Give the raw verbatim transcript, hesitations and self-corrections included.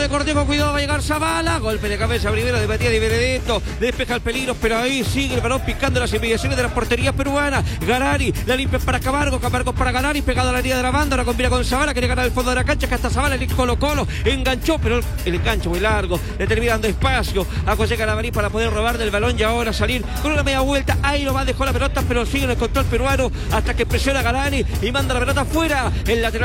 de Cornejo, cuidado, va a llegar Zavala. Golpe de cabeza primero de Matías Di Benedetto. Despeja el peligro, pero ahí sigue el balón picando las inmediaciones de las porterías peruanas. Garari, la limpia para Camargo. Camargo para Garari, pegado a la línea de la banda. Ahora combina con Zavala, quiere ganar el fondo de la cancha. Que hasta Zavala, el Colo Colo. Enganchó, pero el enganche muy largo. Le termina dando espacio a José Carabalí para poder robar del balón y ahora salir con una media vuelta. Ahí lo va, dejó la pelota, pero sigue en el control peruano hasta que presiona a Garani y manda la pelota afuera. El lateral